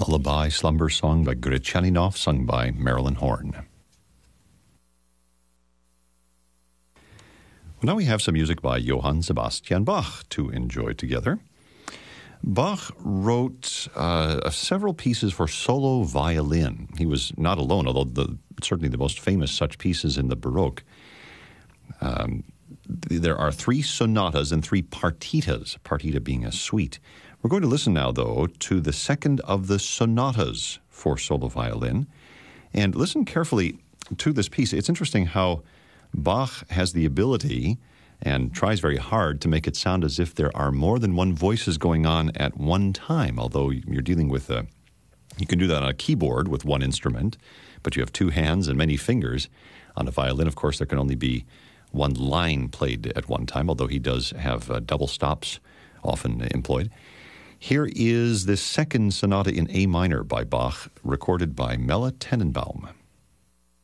Lullaby Slumber Song by Gretchaninov, sung by Marilyn Horne. Well, now we have some music by Johann Sebastian Bach to enjoy together. Bach wrote several pieces for solo violin. He was not alone, although certainly the most famous such pieces in the Baroque. There are 3 sonatas and 3 partitas, partita being a suite. We're going to listen now, though, to the second of the sonatas for solo violin. And listen carefully to this piece. It's interesting how Bach has the ability and tries very hard to make it sound as if there are more than one voices going on at one time, although you're dealing with you can do that on a keyboard with one instrument, but you have 2 hands and many fingers. On a violin, of course, there can only be one line played at one time, although he does have double stops often employed. Here is the second sonata in A minor by Bach, recorded by Mella Tenenbaum.